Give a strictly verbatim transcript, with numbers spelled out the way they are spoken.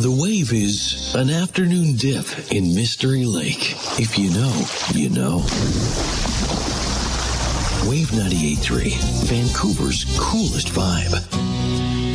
The Wave is an afternoon dip in Mystery Lake. If you know, you know. Wave ninety-eight point three, Vancouver's coolest vibe.